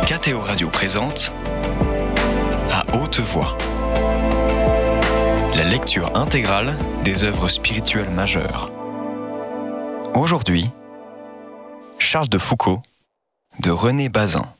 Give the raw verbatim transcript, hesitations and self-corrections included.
K T O Radio présente À haute voix, la lecture intégrale des œuvres spirituelles majeures. Aujourd'hui, Charles de Foucauld de René Bazin.